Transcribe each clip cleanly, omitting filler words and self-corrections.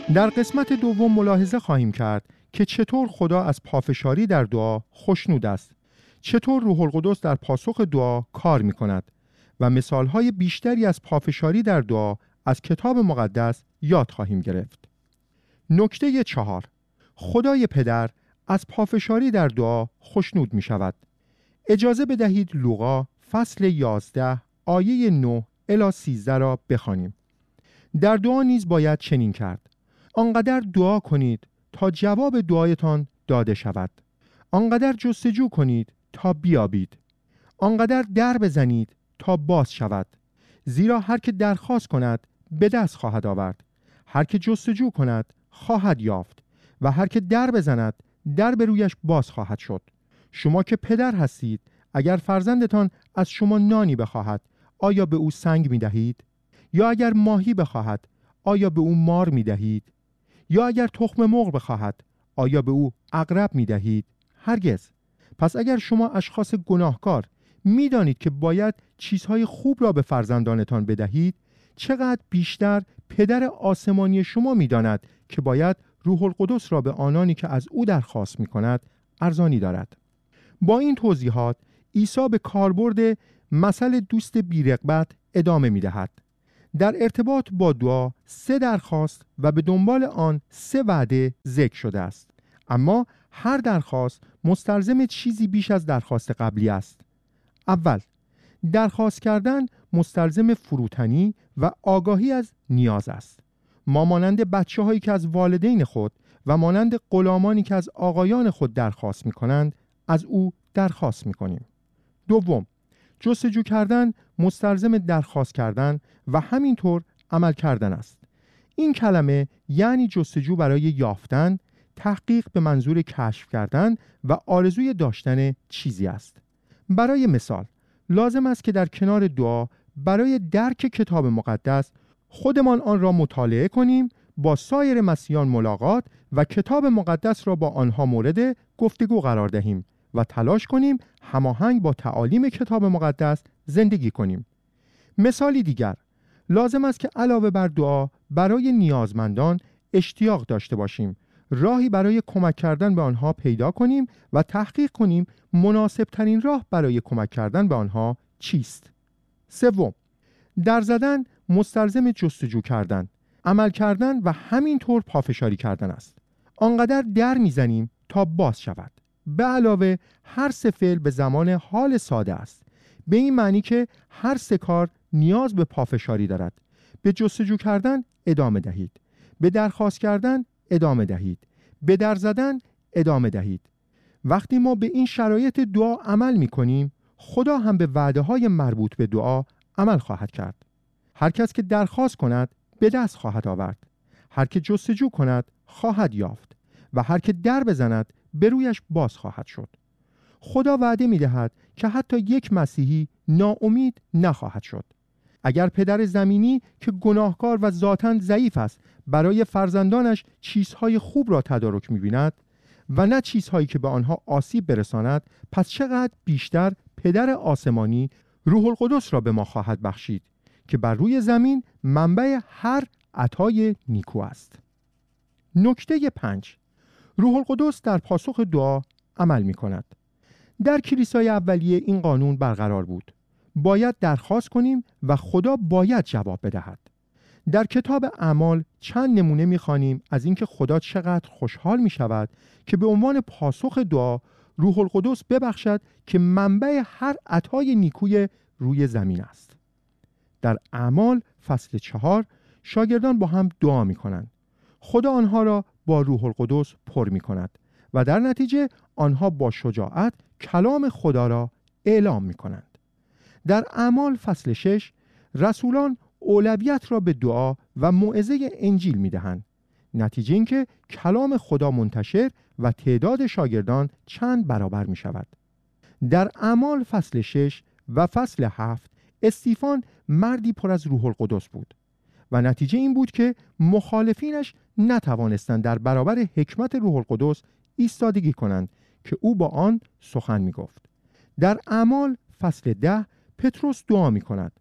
در قسمت دوم ملاحظه خواهیم کرد که چطور خدا از پافشاری در دعا خوشنود است، چطور روح القدس در پاسخ دعا کار می کند و مثالهای بیشتری از پافشاری در دعا از کتاب مقدس یاد خواهیم گرفت. نکته 4: خدای پدر از پافشاری در دعا خوشنود می شود. اجازه بدهید لوقا فصل 11 آیه 9 الی 13 را بخوانیم. در دعا نیز باید چنین کرد: آنقدر دعا کنید تا جواب دعایتان داده شود، آنقدر جستجو کنید تا بیابید، آنقدر در بزنید تا باز شود، زیرا هر که درخواست کند به دست خواهد آورد، هر که جستجو کند خواهد یافت و هر که در بزند در به رویش باز خواهد شد. شما که پدر هستید، اگر فرزندتان از شما نانی بخواهد آیا به او سنگ می دهید؟ یا اگر ماهی بخواهد آیا به او مار می دهید؟ یا اگر تخم مرغ بخواهد آیا به او عقرب می دهید؟ هرگز. پس اگر شما اشخاص گناهکار می دانید که باید چیزهای خوب را به فرزندانتان بدهید، چقدر بیشتر پدر آسمانی شما می داند که باید روح القدس را به آنانی که از او درخواست می کند ارزانی دارد. با این توضیحات عیسی به کاربرد مثل دوست بی‌رغبت ادامه می دهد. در ارتباط با دعا 3 درخواست و به دنبال آن 3 وعده ذکر شده است، اما هر درخواست مستلزم چیزی بیش از درخواست قبلی است. اول، درخواست کردن مستلزم فروتنی و آگاهی از نیاز است. ما مانند بچه هایی که از والدین خود و مانند غلامانی که از آقایان خود درخواست می کنند از او درخواست می کنیم. دوم، جستجو کردن مستلزم درخواست کردن و همینطور عمل کردن است. این کلمه یعنی جستجو برای یافتن، تحقیق به منظور کشف کردن و آرزوی داشتن چیزی است. برای مثال، لازم است که در کنار دعا برای درک کتاب مقدس خودمان آن را مطالعه کنیم، با سایر مسیحیان ملاقات و کتاب مقدس را با آنها مورد گفتگو قرار دهیم و تلاش کنیم هماهنگ با تعالیم کتاب مقدس زندگی کنیم. مثالی دیگر، لازم است که علاوه بر دعا برای نیازمندان اشتیاق داشته باشیم، راهی برای کمک کردن به آنها پیدا کنیم و تحقیق کنیم مناسب ترین راه برای کمک کردن به آنها چیست. سوم، در زدن مستلزم جستجو کردن، عمل کردن و همینطور پافشاری کردن است. آنقدر در میزنیم تا باز شود. به علاوه هر 3 فعل به زمان حال ساده است، به این معنی که هر 3 کار نیاز به پافشاری دارد. به جستجو کردن ادامه دهید، به درخواست کردن ادامه دهید، به در زدن ادامه دهید. وقتی ما به این شرایط دعا عمل می کنیم، خدا هم به وعده های مربوط به دعا عمل خواهد کرد. هر کس که درخواست کند به دست خواهد آورد، هر که جستجو کند خواهد یافت و هر که در بزند به رویش باز خواهد شد. خدا وعده می دهد که حتی یک مسیحی ناامید نخواهد شد. اگر پدر زمینی که گناهکار و ذاتاً ضعیف است برای فرزندانش چیزهای خوب را تدارک می بیند و نه چیزهایی که به آنها آسیب برساند، پس چقدر بیشتر پدر آسمانی روح القدس را به ما خواهد بخشید که بر روی زمین منبع هر عطای نیکو است. نکته 5: روح القدس در پاسخ دعا عمل می کند. در کلیسای اولیه این قانون برقرار بود: باید درخواست کنیم و خدا باید جواب بدهد. در کتاب اعمال چند نمونه می‌خوانیم از اینکه خدا چقدر خوشحال می‌شود که به عنوان پاسخ دعا روح القدس ببخشد که منبع هر عطای نیکوی روی زمین است. در اعمال فصل 4 شاگردان با هم دعا می‌کنند. خدا آنها را با روح القدس پر می‌کند و در نتیجه آنها با شجاعت کلام خدا را اعلام می‌کنند. در اعمال فصل 6 رسولان اولویت را به دعا و موعظه انجیل می‌دهند. نتیجه این که کلام خدا منتشر و تعداد شاگردان چند برابر می‌شود. در اعمال فصل 6 و فصل 7 استیفان مردی پر از روح القدس بود و نتیجه این بود که مخالفینش نتوانستند در برابر حکمت روح القدس ایستادگی کنند که او با آن سخن می‌گفت. در اعمال فصل 10 پتروس دعا می‌کند: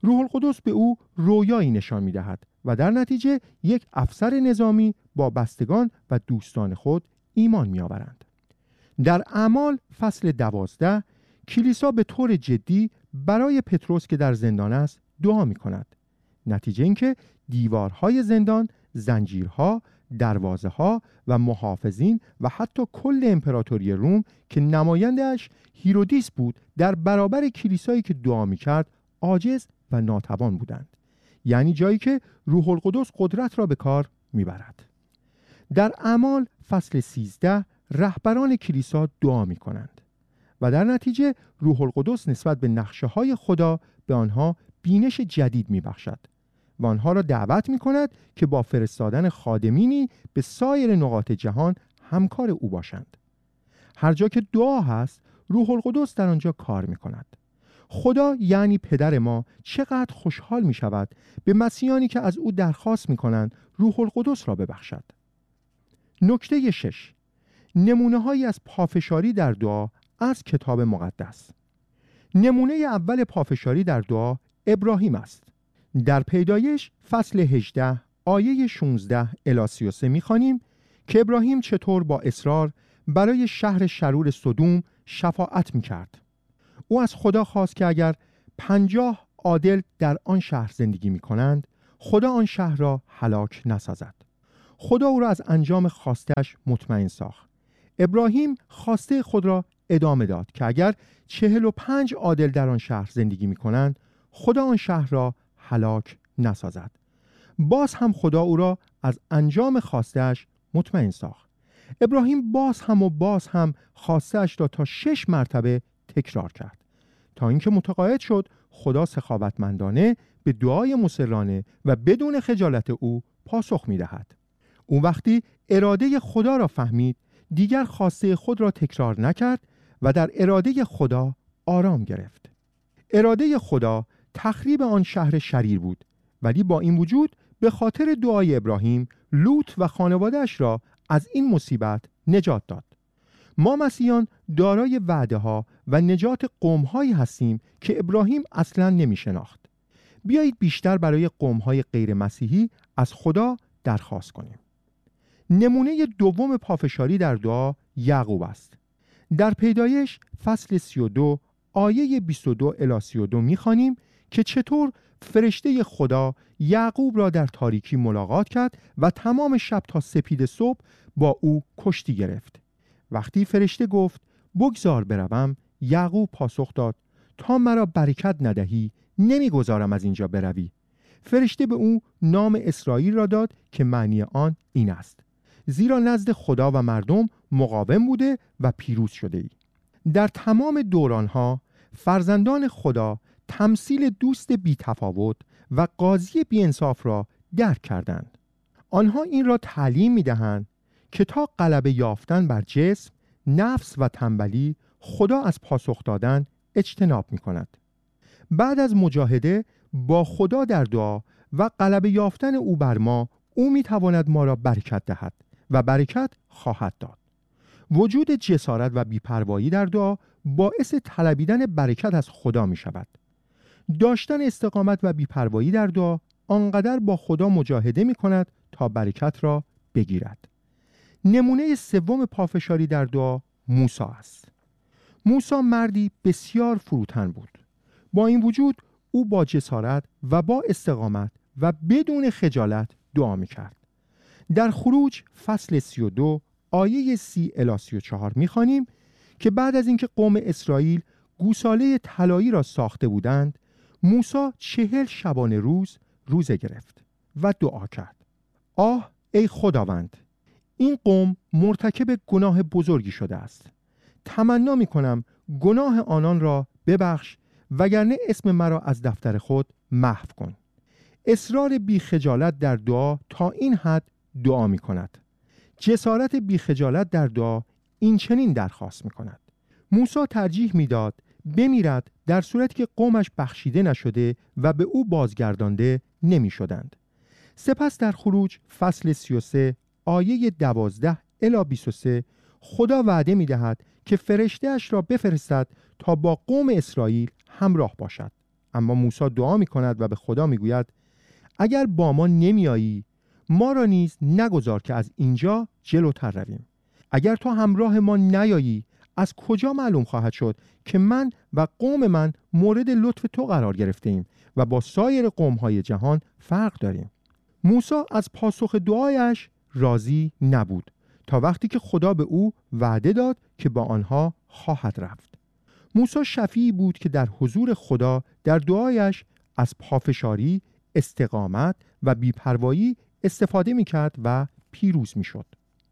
روح القدس به او رویایی نشان می‌دهد و در نتیجه یک افسر نظامی با بستگان و دوستان خود ایمان می‌آورند. در اعمال فصل 12 کلیسا به طور جدی برای پتروس که در زندان است دعا می‌کند. نتیجه اینکه دیوارهای زندان، زنجیرها، دروازه‌ها و محافظین و حتی کل امپراتوری روم که نماینده‌اش هیرودیس بود در برابر کلیسایی که دعا می‌کرد عاجز و ناتوان بودند. یعنی جایی که روح القدس قدرت را به کار می‌برد. در اعمال فصل 13 رهبران کلیسا دعا می‌کنند و در نتیجه روح القدس نسبت به نقشه‌های خدا به آنها بینش جدید می‌بخشد و آنها را دعوت می‌کند که با فرستادن خادمینی به سایر نقاط جهان همکار او باشند. هر جا که دعا هست، روح القدس در آنجا کار می‌کند. خدا یعنی پدر ما چقدر خوشحال می‌شود به مسیحانی که از او درخواست می‌کنند روح القدس را ببخشد. نکته 6: نمونه‌هایی از پافشاری در دعا از کتاب مقدس. نمونه اول پافشاری در دعا ابراهیم است. در پیدایش فصل 18 آیه 16 الی 33 می‌خوانیم که ابراهیم چطور با اصرار برای شهر شرور سدوم شفاعت می‌کرد. او از خدا خواست که اگر 50 عادل در آن شهر زندگی می‌کنند، خدا آن شهر را هلاک نسازد. خدا او را از انجام خواستش مطمئن ساخت. ابراهیم خواسته خود را ادامه داد که اگر 45 عادل در آن شهر زندگی می‌کنند، خدا آن شهر را هلاک نسازد. باز هم خدا او را از انجام خواستش مطمئن ساخت. ابراهیم باز هم خواستش را تا 6 مرتبه تکرار کرد تا اینکه متقاعد شد خدا سخاوتمندانه به دعای مصرانه و بدون خجالت او پاسخ می‌دهد. او وقتی اراده خدا را فهمید، دیگر خواسته خود را تکرار نکرد و در اراده خدا آرام گرفت. اراده خدا تخریب آن شهر شریر بود، ولی با این وجود به خاطر دعای ابراهیم لوط و خانواده‌اش را از این مصیبت نجات داد. ما مسیحیان دارای وعده‌ها و نجات قوم‌هایی هستیم که ابراهیم اصلاً نمی‌شناخت. بیایید بیشتر برای قوم‌های غیر مسیحی از خدا درخواست کنیم. نمونه دوم پافشاری در دعا یعقوب است. در پیدایش فصل 32 آیه 22 الی 32 می‌خوانیم که چطور فرشته خدا یعقوب را در تاریکی ملاقات کرد و تمام شب تا سپید صبح با او کشتی گرفت. وقتی فرشته گفت بگذار بروم، یعقوب پاسخ داد تا مرا برکت ندهی نمیگذارم از اینجا بروی. فرشته به او نام اسرائیل را داد که معنی آن این است: زیرا نزد خدا و مردم مقاوم بوده و پیروز شده ای. در تمام دورانها فرزندان خدا تمثیل دوست بی تفاوت و قاضی بی انصاف را درک کردند. آنها این را تعلیم می دهند که تا غلبه یافتن بر جسم، نفس و تنبلی، خدا از پاسخ دادن اجتناب می کند. بعد از مجاهده با خدا در دعا و غلبه یافتن او بر ما، او می تواند ما را برکت دهد و برکت خواهد داد. وجود جسارت و بی‌پروایی در دعا باعث طلبیدن برکت از خدا می شود. داشتن استقامت و بی‌پروایی در دعا آنقدر با خدا مجاهده می کند تا برکت را بگیرد. نمونه سوم پافشاری در دعا موسی است. موسی مردی بسیار فروتن بود. با این وجود او با جسارت و با استقامت و بدون خجالت دعا می کرد. در خروج فصل 32 آیه 30 الی 34 می‌خوانیم که بعد از اینکه قوم اسرائیل گوساله طلایی را ساخته بودند، موسی 40 شبانه روزه گرفت و دعا کرد: آه ای خداوند، این قوم مرتکب گناه بزرگی شده است. تمنا می‌کنم گناه آنان را ببخش، وگرنه اسم مرا از دفتر خود محو کن. اصرار بی خجالت در دعا تا این حد دعا می‌کند. جسارت بی خجالت در دعا این چنین درخواست می‌کند. موسی ترجیح می‌داد بمیرد در صورتی که قومش بخشیده نشده و به او بازگردانده نمی‌شدند. سپس در خروج فصل 33 آیه 12 الی 23 خدا وعده می‌دهد که فرشته‌اش را بفرستد تا با قوم اسرائیل همراه باشد. اما موسی دعا می کند و به خدا می گوید اگر با ما نمی آیی ما را نیز نگذار که از اینجا جلوتر رویم. اگر تو همراه ما نیایی از کجا معلوم خواهد شد که من و قوم من مورد لطف تو قرار گرفته ایم و با سایر قوم‌های جهان فرق داریم. موسی از پاسخ دعایش راضی نبود تا وقتی که خدا به او وعده داد که با آنها خواهد رفت. موسی شفیعی بود که در حضور خدا در دعایش از پافشاری، استقامت و بی‌پروایی استفاده می‌کرد و پیروز می‌شد.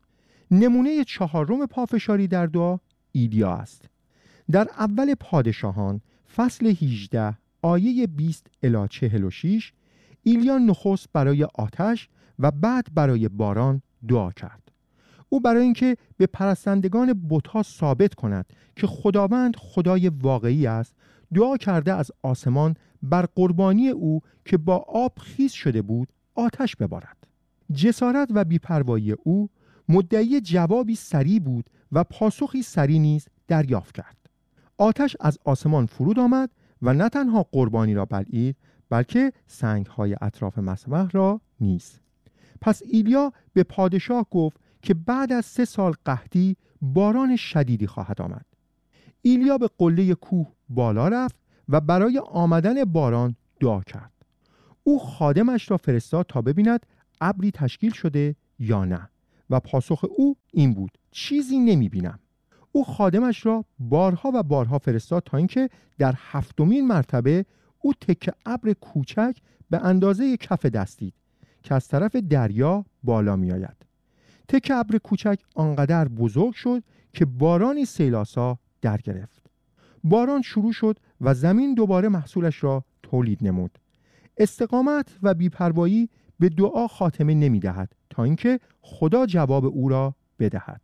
نمونه چهارم پافشاری در دعا ایلیا است. در اول پادشاهان فصل 18 آیه 20 الی 46 ایلیا نخست برای آتش و بعد برای باران دعا کرد. او برای اینکه به پرستندگان بت‌ها ثابت کند که خداوند خدای واقعی است، دعا کرده از آسمان بر قربانی او که با آب خیس شده بود آتش ببارد. جسارت و بی‌پروایی او مدعی جوابی سریع بود و پاسخی سریع نیز دریافت کرد. آتش از آسمان فرود آمد و نه تنها قربانی را بلعید بلکه سنگ‌های اطراف مذبح را نیز. پس ایلیا به پادشاه گفت که بعد از 3 سال قحطی باران شدیدی خواهد آمد. ایلیا به قله کوه بالا رفت و برای آمدن باران دعا کرد. او خادمش را فرستاد تا ببیند ابری تشکیل شده یا نه و پاسخ او این بود چیزی نمی‌بینم. او خادمش را بارها و بارها فرستاد تا اینکه در 7مین مرتبه او تکه ابر کوچک به اندازه کف دست دید که از طرف دریا بالا می آید. تکه ابر کوچک آنقدر بزرگ شد که بارانی سیل‌آسا در گرفت. باران شروع شد و زمین دوباره محصولش را تولید نمود. استقامت و بی‌پروایی به دعا خاتمه نمی دهد تا اینکه خدا جواب او را بدهد.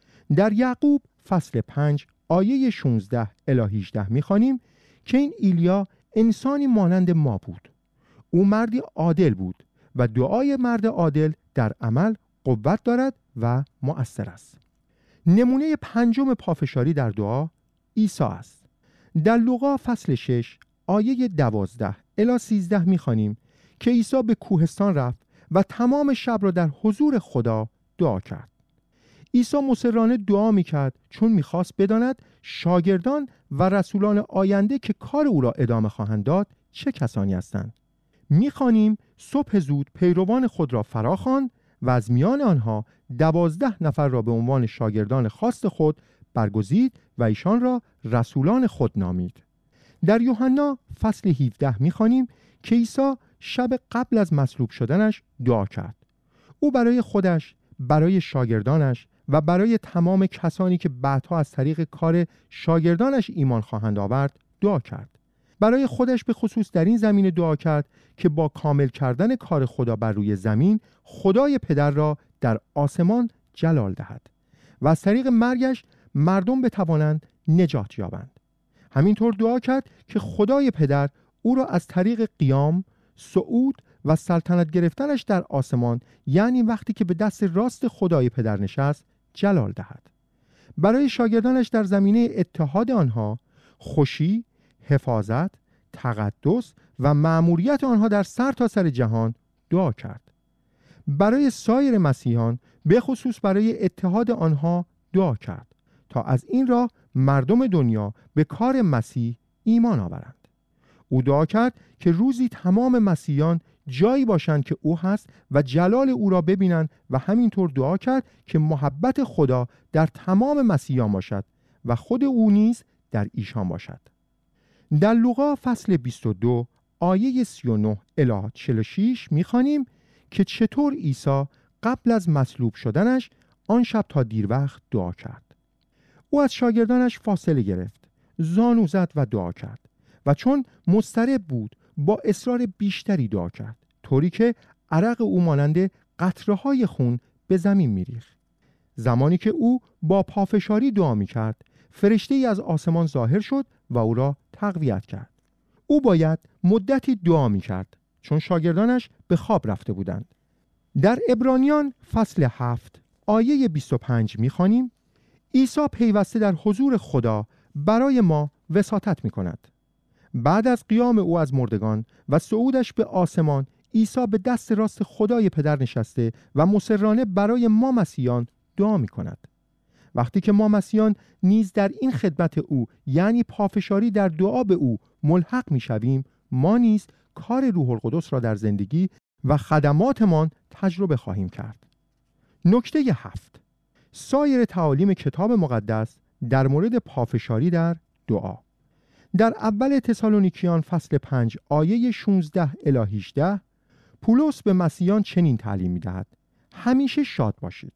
در یعقوب فصل 5 آیه 16 الی 18 می‌خوانیم که این ایلیا انسانی مانند ما بود. او مردی عادل بود و دعای مرد عادل در عمل قوت دارد و مؤثر است. نمونه پنجم پافشاری در دعا عیسی است. در لوقا فصل 6 آیه 12 الی 13 می‌خوانیم که عیسی به کوهستان رفت و تمام شب را در حضور خدا دعا کرد. عیسی مصرانه دعا می‌کرد چون می‌خواست بداند شاگردان و رسولان آینده که کار او را ادامه خواهند داد چه کسانی هستند. می‌خوانیم صبح زود پیروان خود را فراخواند و از میان آنها 12 نفر را به عنوان شاگردان خاص خود برگزید و ایشان را رسولان خود نامید. در یوحنا فصل 17 می‌خوانیم که عیسی شب قبل از مصلوب شدنش دعا کرد. او برای خودش، برای شاگردانش و برای تمام کسانی که بعدها از طریق کار شاگردانش ایمان خواهند آورد دعا کرد. برای خودش به خصوص در این زمینه دعا کرد که با کامل کردن کار خدا بر روی زمین خدای پدر را در آسمان جلال دهد و از طریق مرگش مردم بتوانند نجات یابند. همینطور دعا کرد که خدای پدر او را از طریق قیام، صعود و سلطنت گرفتنش در آسمان، یعنی وقتی که به دست راست خدای پدر نشست، جلال دهد. برای شاگردانش در زمینه اتحاد آنها، خوشی، حفاظت، تقدس و مأموریت آنها در سرتاسر جهان دعا کرد. برای سایر مسیحیان به خصوص برای اتحاد آنها دعا کرد تا از این راه مردم دنیا به کار مسیح ایمان آورند. او دعا کرد که روزی تمام مسیحیان جایی باشند که او هست و جلال او را ببینند و همینطور دعا کرد که محبت خدا در تمام مسیحیان باشد و خود او نیز در ایشان باشد. در لوقا فصل 22 آیه 39 الی 46 می‌خوانیم که چطور عیسی قبل از مصلوب شدنش آن شب تا دیر وقت دعا کرد. او از شاگردانش فاصله گرفت، زانو زد و دعا کرد و چون مضطرب بود با اصرار بیشتری دعا کرد، طوری که عرق او مانند قطره‌های خون به زمین می‌ریخت. زمانی که او با پافشاری دعا می‌کرد، فرشته‌ای از آسمان ظاهر شد و او را تقویت کرد. او باید مدتی دعا می‌کرد چون شاگردانش به خواب رفته بودند. در عبرانیان فصل 7 آیه 25 می‌خوانیم عیسی پیوسته در حضور خدا برای ما وساطت می‌کند بعد از قیام او از مردگان و صعودش به آسمان، عیسی به دست راست خدای پدر نشسته و مصرانه برای ما مسیحیان دعا می‌کند. وقتی که ما مسیحیان نیز در این خدمت او، یعنی پافشاری در دعا به او ملحق می‌شویم، ما نیز کار روح القدس را در زندگی و خدماتمان تجربه خواهیم کرد. نکته 7. سایر تعالیم کتاب مقدس در مورد پافشاری در دعا. در اول تسالونیکیان فصل 5 آیه 16 الی 18 پولس به مسیحیان چنین تعلیم می‌دهد: همیشه شاد باشید،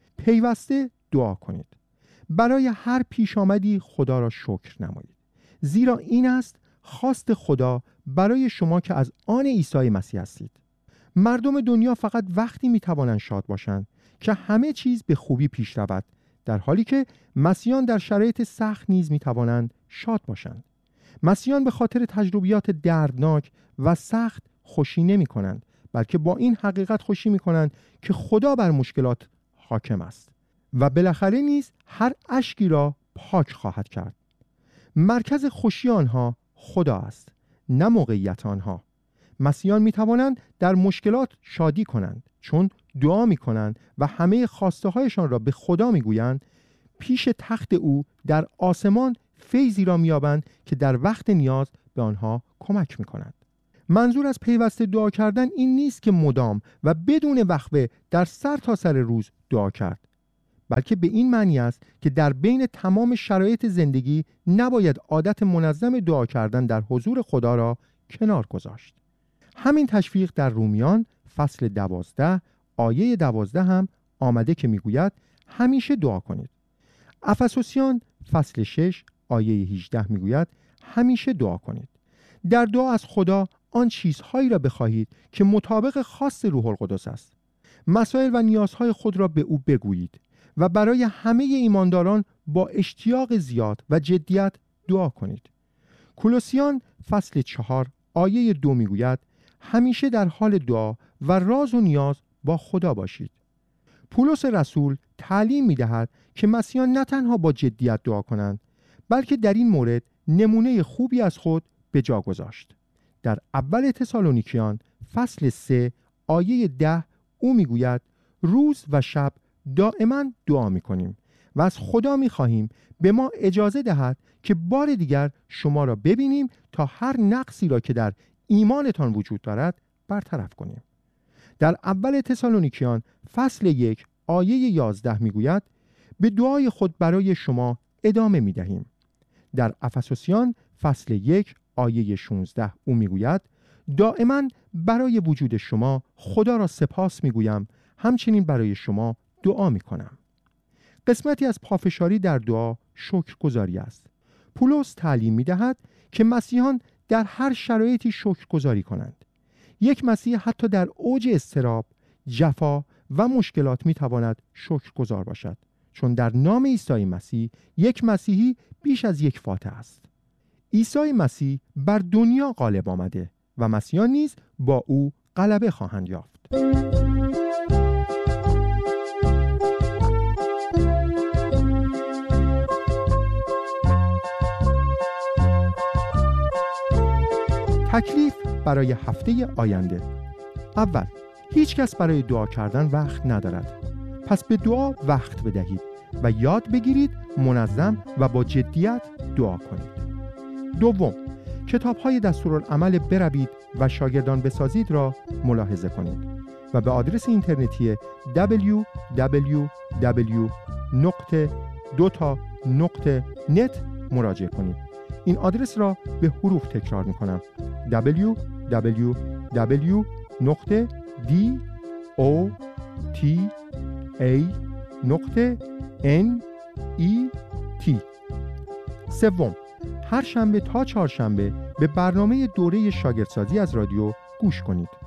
پیوسته دعا کنید، برای هر پیش آمدی خدا را شکر نمایید، زیرا این است خواست خدا برای شما که از آن عیسی مسیح هستید. مردم دنیا فقط وقتی می‌توانند شاد باشند که همه چیز به خوبی پیش رود، در حالی که مسیحیان در شرایط سخت نیز می‌توانند شاد باشند. مسیحیان به خاطر تجربیات دردناک و سخت خوشی نمی‌کنند، بلکه با این حقیقت خوشی می‌کنند که خدا بر مشکلات حاکم است و بالاخره نیز هر اشکی را پاک خواهد کرد. مرکز خوشی آنها خدا است، نه موقعیت آنها. مسیحیان می‌توانند در مشکلات شادی کنند، چون دعا می‌کنند و همه خواسته هایشان را به خدا می‌گویند. پیش تخت او در آسمان فیضی را می‌یابند که در وقت نیاز به آنها کمک می‌کند. منظور از پیوسته دعا کردن این نیست که مدام و بدون وقفه در سر تا سر روز دعا کرد، بلکه به این معنی است که در بین تمام شرایط زندگی نباید عادت منظم دعا کردن در حضور خدا را کنار گذاشت. همین تشویق در رومیان فصل 12 آیه 12 هم آمده که میگوید همیشه دعا کنید. افسوسیان فصل 6 آیه 18 میگوید همیشه دعا کنید. در دعا از خدا آن چیزهایی را بخواهید که مطابق خواست روح القدس است. مسائل و نیازهای خود را به او بگویید و برای همه ایمانداران با اشتیاق زیاد و جدیت دعا کنید. کولوسیان فصل 4 آیه 2 میگوید همیشه در حال دعا و راز و نیاز با خدا باشید. پولس رسول تعلیم می‌دهد که مسیحیان نه تنها با جدیت دعا کنند، بلکه در این مورد نمونه خوبی از خود به جا گذاشت. در اول تسالونیکیان فصل 3 آیه 10 او میگوید روز و شب دائما دعا می‌کنیم و از خدا می‌خواهیم به ما اجازه دهد که بار دیگر شما را ببینیم تا هر نقصی را که در ایمانتان وجود دارد برطرف کنیم. در اول تسالونیکیان فصل 1 آیه 11 میگوید به دعای خود برای شما ادامه می‌دهیم. در افسوسیان فصل 1 آیه 16 او میگوید دائما برای وجود شما خدا را سپاس میگویم، همچنین برای شما دعا میکنم. قسمتی از پافشاری در دعا شکرگزاری است. پولس تعلیم میدهد که مسیحیان در هر شرایطی شکرگزاری کنند. یک مسیحی حتی در اوج اضطراب، جفا و مشکلات میتواند شکرگزار باشد، چون در نام عیسی مسیح یک مسیحی بیش از یک فاتح است. عیسی مسیح بر دنیا غالب آمده و مسیحیان نیز با او غلبه خواهند یافت. تکلیف برای هفته آینده. اول، هیچ کس برای دعا کردن وقت ندارد. پس به دعا وقت بدهید و یاد بگیرید منظم و با جدیت دعا کنید. دوم، کتاب‌های دستورالعمل بروید و شاگردان بسازید را ملاحظه کنید و به آدرس اینترنتی www.2ta.net مراجعه کنید. این آدرس را به حروف تکرار می‌کنم: www.dota.net. سوم، هر شنبه تا چهارشنبه به برنامه دوره شاگردسازی از رادیو گوش کنید.